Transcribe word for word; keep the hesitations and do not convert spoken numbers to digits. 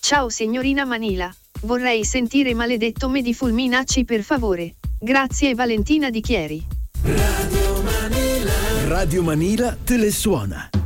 Ciao signorina Manila, vorrei sentire Maledetto me di Fulminacci per favore. Grazie Valentina Di Chieri. Radio Manila. Radio Manila te le suona.